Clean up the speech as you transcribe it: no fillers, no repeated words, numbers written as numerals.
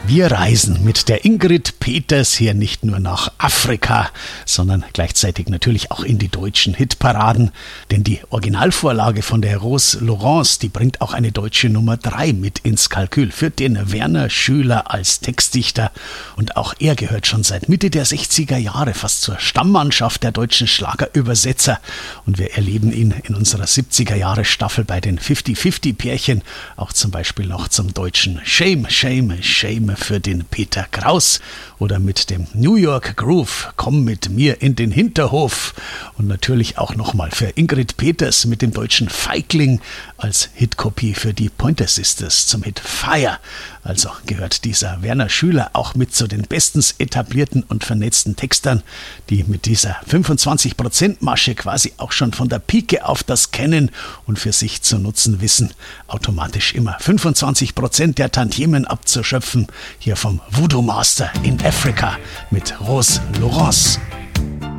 Wir reisen mit der Ingrid Peters hier nicht nur nach Afrika, sondern gleichzeitig natürlich auch in die deutschen Hitparaden. Denn die Originalvorlage von der Rose Laurence, die bringt auch eine deutsche Nummer 3 mit ins Kalkül für den Werner Schüler als Textdichter. Und auch er gehört schon seit Mitte der 60er Jahre fast zur Stammmannschaft der deutschen Schlagerübersetzer. Und wir erleben ihn in unserer 70er Jahre Staffel bei den 50-50-Pärchen, auch zum Beispiel noch zum deutschen Shame, Shame, Shame für den Peter Kraus oder mit dem New York Groove, komm mit mir in den Hinterhof und natürlich auch nochmal für Ingrid Peters mit dem deutschen Feigling als Hitkopie für die Pointer Sisters zum Hit Fire. Also gehört dieser Werner Schüler auch mit zu den bestens etablierten und vernetzten Textern, die mit dieser 25%-Masche quasi auch schon von der Pike auf das Kennen und für sich zu nutzen wissen, automatisch immer 25% der Tantiemen abzuschöpfen, hier vom Voodoo Master in Africa mit Rose Laurence.